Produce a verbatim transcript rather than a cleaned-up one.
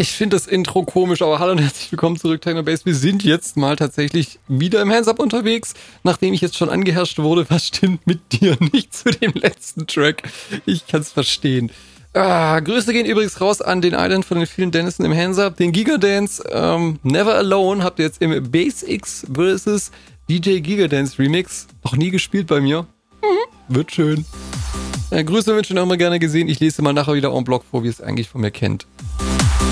Ich finde das Intro komisch, aber hallo und herzlich willkommen zurück, Technobase. Wir sind jetzt mal tatsächlich wieder im Hands-Up unterwegs, nachdem ich jetzt schon angeherrscht wurde. Was stimmt mit dir nicht zu dem letzten Track? Ich kann es verstehen. Ah, Grüße gehen übrigens raus an den Island von den vielen Dennison im Hands-Up. Den Gigadance ähm, Never Alone habt ihr jetzt im Base-X versus D J Gigadance Remix. Noch nie gespielt bei mir. Mhm. Wird schön. Ja, Grüße wünschen auch mal gerne gesehen. Ich lese mal nachher wieder en bloc vor, wie ihr es eigentlich von mir kennt.